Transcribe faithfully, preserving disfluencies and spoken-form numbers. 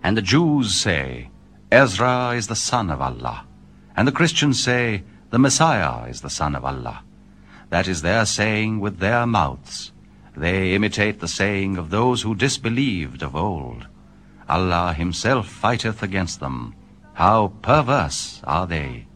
And the Jews say, Ezra is the son of Allah. And the Christians say, the Messiah is the son of Allah. That is their saying with their mouths. They imitate the saying of those who disbelieved of old. Allah himself fighteth against them. How perverse are they!